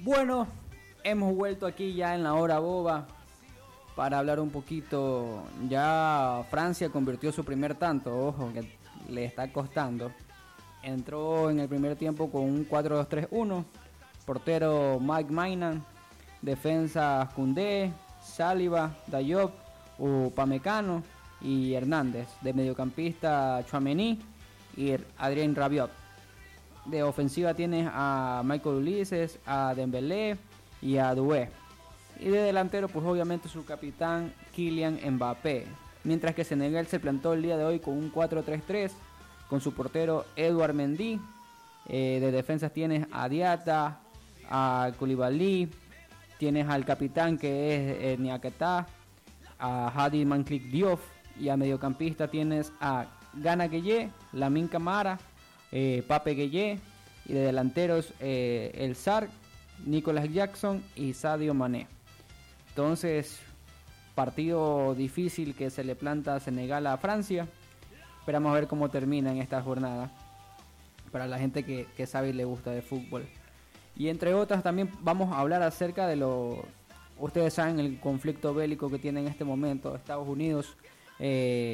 Bueno, hemos vuelto aquí ya en la hora boba para hablar un poquito. Ya Francia convirtió su primer tanto, ojo, que le está costando. Entró en el primer tiempo con un 4-2-3-1. Portero Mike Maignan, defensa Koundé, Saliba, Diop, Upamecano y Hernández. De mediocampista Tchouaméni y Adrien Rabiot. De ofensiva tienes a Michael Ulises, a Dembélé y a Doué. Y de delantero, pues obviamente su capitán Kylian Mbappé. Mientras que Senegal se plantó el día de hoy con un 4-3-3 con su portero Edouard Mendy. De defensas tienes a Diatta, a Koulibaly, tienes al capitán que es Niakhaté, a Hadi Manklik Diop, y a mediocampista tienes a Gana Gueye, Lamine Camara, Pape Gueye, y de delanteros El Sarr, Nicolas Jackson y Sadio Mané. Entonces, partido difícil que se le planta a Senegal a Francia. Esperamos a ver cómo termina en esta jornada para la gente que sabe y le gusta de fútbol. Y entre otras también vamos a hablar acerca de ustedes saben, el conflicto bélico que tiene en este momento Estados Unidos